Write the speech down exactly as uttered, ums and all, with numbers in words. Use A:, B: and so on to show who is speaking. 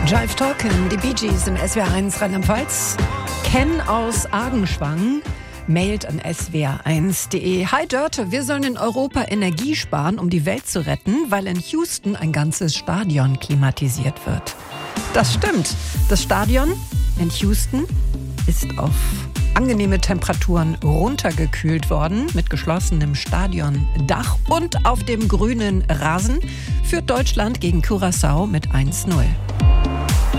A: Jive Talkin', die Bee Gees im S W R eins Rheinland-Pfalz. Ken aus Argenschwang mailt an s w r eins punkt d e. Hi Dörte, wir sollen in Europa Energie sparen, um die Welt zu retten, weil in Houston ein ganzes Stadion klimatisiert wird. Das stimmt. Das Stadion in Houston ist auf angenehme Temperaturen runtergekühlt worden, mit geschlossenem Stadiondach und auf dem grünen Rasen führt Deutschland gegen Curaçao mit eins null.